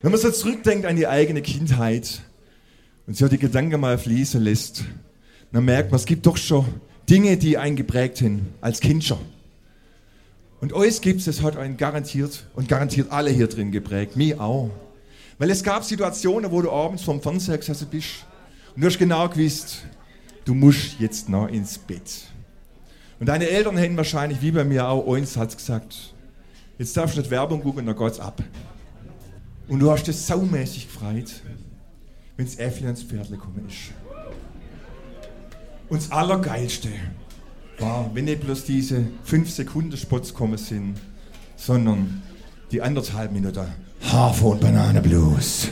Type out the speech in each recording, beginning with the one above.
Wenn man so zurückdenkt an die eigene Kindheit und so die Gedanken mal fließen lässt, dann merkt man, es gibt doch schon Dinge, die einen geprägt haben, als Kind schon. Und euch gibt's, es hat einen garantiert und garantiert alle hier drin geprägt, mich auch. Weil es gab Situationen, wo du abends vorm Fernseher gesessen bist und du hast genau gewusst, du musst jetzt noch ins Bett. Und deine Eltern hätten wahrscheinlich, wie bei mir auch, eins hat's gesagt, jetzt darfst du nicht Werbung gucken, dann geht's ab. Und du hast dich saumäßig gefreut, wenn das Äffli ans Pferdle gekommen ist. Und das Allergeilste war, wenn nicht bloß diese 5-Sekunden-Spots gekommen sind, sondern die 1,5 Minuten Hafer- und Bananenblues.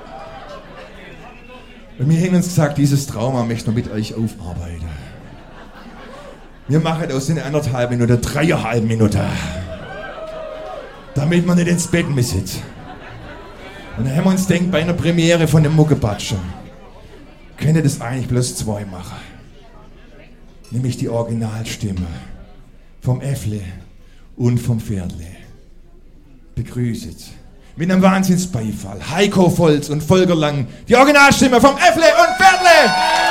Und wir haben uns gesagt, dieses Trauma möchten wir mit euch aufarbeiten. Wir machen aus den 1,5 Minuten 3,5 Minuten. Damit man nicht ins Bett müssen. Und dann haben wir uns gedacht, bei einer Premiere von dem Muckebatscher können das eigentlich bloß 2 machen. Nämlich die Originalstimme vom Äffle und vom Pferdle. Begrüßet mit einem Wahnsinnsbeifall Heiko Volz und Volker Lang, die Originalstimme vom Äffle und Pferdle!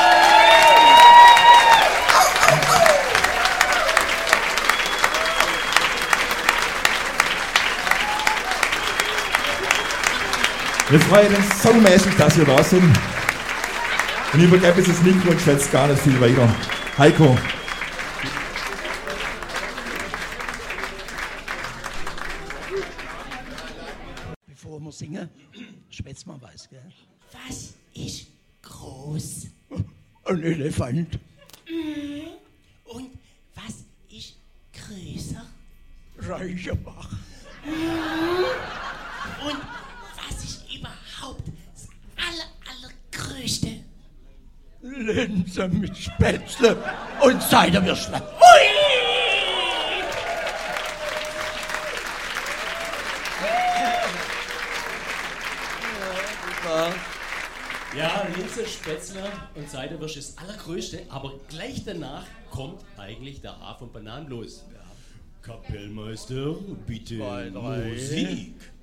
Wir freuen uns saumäßig, dass wir da sind. Und ich übergebe jetzt das Mikro und schwätze gar nicht viel weiter. Heiko. Bevor wir singen, schwätzt man was, gell? Was ist groß? Ein Elefant. Und was ist größer? Reichenbach. Und was ist überhaupt das allergrößte? Linse mit Spätzle und Seidenwürstle. Ui! Ja, Linse, Spätzle und Seidenwürsch ist das Allergrößte, aber gleich danach kommt eigentlich der Hafer- und Bananenblues. Kapellmeister, bitte Zwei, drei. Musik.